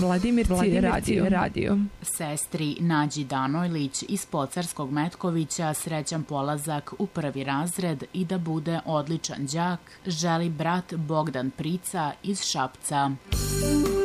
Vladimirci radio. Sestri Nađi Danojlić iz Pocarskog Metkovića srećan polazak u 1. razred i da bude odličan đak želi brat Bogdan Prica iz Šapca.